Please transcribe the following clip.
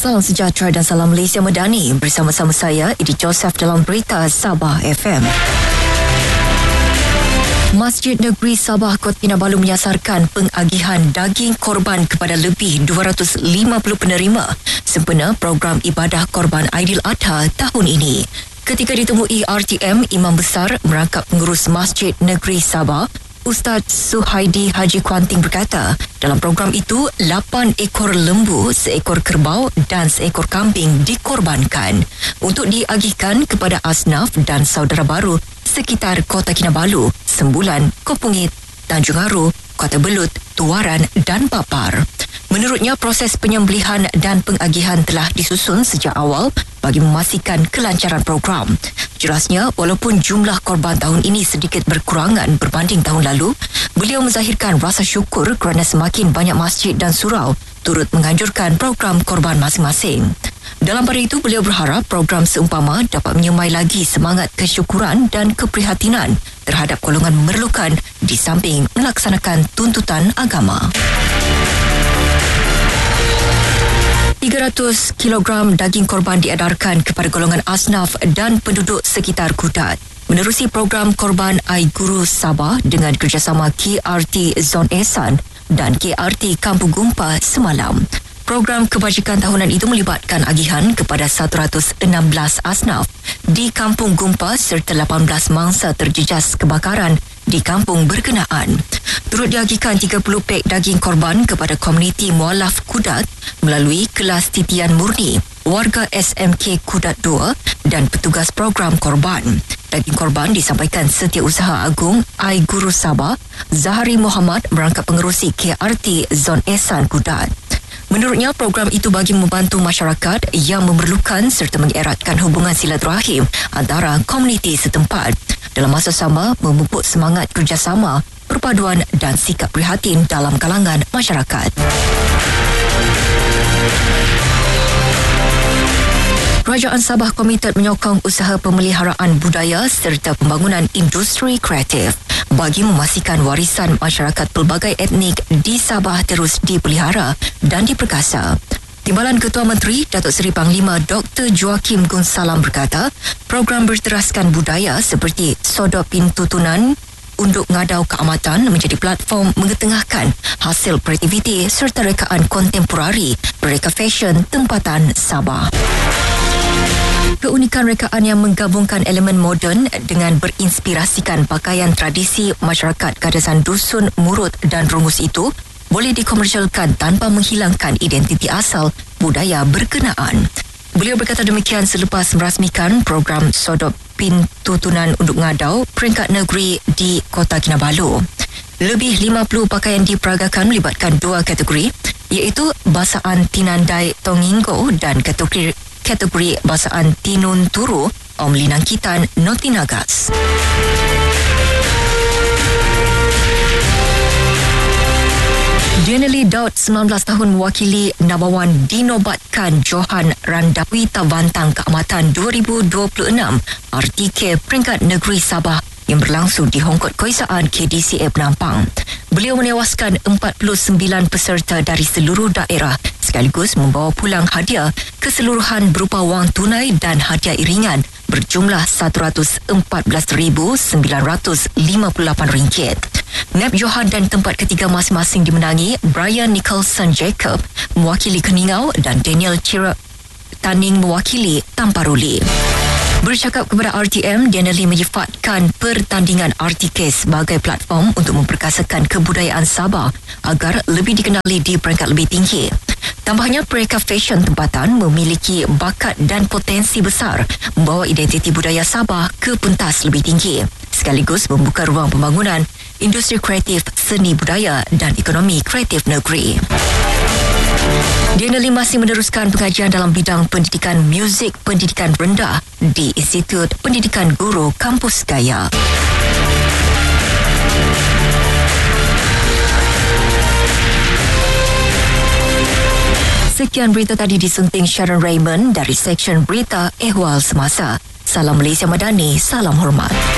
Salam sejahtera dan salam Malaysia Madani. Bersama-sama saya, Edi Joseph dalam Berita Sabah FM. Masjid Negeri Sabah Kota Kinabalu menyasarkan pengagihan daging korban kepada lebih 250 penerima sempena program ibadah Korban Aidiladha tahun ini. Ketika ditemui RTM, Imam Besar Merangkap Pengurus Masjid Negeri Sabah, Ustaz Suhaidi Haji Kuanting berkata, dalam program itu 8 ekor lembu, seekor kerbau dan seekor kambing dikorbankan untuk diagihkan kepada asnaf dan saudara baru sekitar Kota Kinabalu, Sembulan, Kopungit, Tanjung Aru, Kota Belud, Tuaran dan Papar. Menurutnya, proses penyembelihan dan pengagihan telah disusun sejak awal bagi memastikan kelancaran program. Jelasnya, walaupun jumlah korban tahun ini sedikit berkurangan berbanding tahun lalu, beliau menzahirkan rasa syukur kerana semakin banyak masjid dan surau turut menganjurkan program korban masing-masing. Dalam pada itu, beliau berharap program seumpama dapat menyemai lagi semangat kesyukuran dan keprihatinan terhadap golongan memerlukan di samping melaksanakan tuntutan agama. 300 kg daging korban diedarkan kepada golongan asnaf dan penduduk sekitar Kudat menerusi program Korban Ai Guru Sabah dengan kerjasama KRT Zon Ehsan dan KRT Kampung Gumpa semalam. Program kebajikan tahunan itu melibatkan agihan kepada 116 asnaf di Kampung Gumpa serta 18 mangsa terjejas kebakaran di kampung berkenaan. Turut diagihkan 30 pek daging korban kepada komuniti mualaf Kudat melalui kelas titian murni, warga SMK Kudat 2 dan petugas program korban. Daging korban disampaikan Setiausaha Agung Ai Guru Sabah, Zahari Muhammad merangkap pengerusi KRT Zon Ehsan Kudat. Menurutnya, program itu bagi membantu masyarakat yang memerlukan serta mengeratkan hubungan silaturahim antara komuniti setempat. Dalam masa sama, memupuk semangat kerjasama, perpaduan dan sikap prihatin dalam kalangan masyarakat. Kerajaan Sabah komited menyokong usaha pemeliharaan budaya serta pembangunan industri kreatif bagi memastikan warisan masyarakat pelbagai etnik di Sabah terus dipelihara dan diperkasa. Timbalan Ketua Menteri Datuk Seri Panglima Dr. Joakim Gunsalam berkata, program berteraskan budaya seperti sodop pintu tunan Unduk Ngadau Keamatan menjadi platform mengetengahkan hasil kreativiti serta rekaan kontemporari bereka fashion tempatan Sabah. Keunikan rekaan yang menggabungkan elemen moden dengan berinspirasikan pakaian tradisi masyarakat Kadasan Dusun, Murut dan Rungus itu boleh dikomersialkan tanpa menghilangkan identiti asal budaya berkenaan. Beliau berkata demikian selepas merasmikan program Sodop Pintu Tunan Unduk Ngadau peringkat negeri di Kota Kinabalu. Lebih 50 pakaian diperagakan melibatkan 2 kategori, iaitu Basaan Tinandai Tonginggo dan kategori Basaan Tinun Turu Om Linangkitan Notinagas. Denali Daud, 19 tahun mewakili Nabawan dinobatkan Johan Randawi Tabantang Keamatan 2026 RTK peringkat negeri Sabah yang berlangsung di Hongkot Keisaan KDCA Penampang. Beliau menewaskan 49 peserta dari seluruh daerah sekaligus membawa pulang hadiah keseluruhan berupa wang tunai dan hadiah iringan berjumlah RM104,958. Nab Johan dan tempat ketiga masing-masing dimenangi Brian Nicholson Jacob mewakili Keningau dan Daniel Chira Taning mewakili Tamparuli. Bercakap kepada RTM, Denali menyifatkan pertandingan RTK sebagai platform untuk memperkasakan kebudayaan Sabah agar lebih dikenali di peringkat lebih tinggi. Tambahnya, pereka fashion tempatan memiliki bakat dan potensi besar membawa identiti budaya Sabah ke pentas lebih tinggi, sekaligus membuka ruang pembangunan industri kreatif, seni budaya dan ekonomi kreatif negeri. Denali masih meneruskan pengajian dalam bidang pendidikan muzik pendidikan rendah di Institut Pendidikan Guru Kampus Gaya. Sekian berita tadi disunting Sharon Raymond dari Seksyen Berita Ehwal Semasa. Salam Malaysia Madani, salam hormat.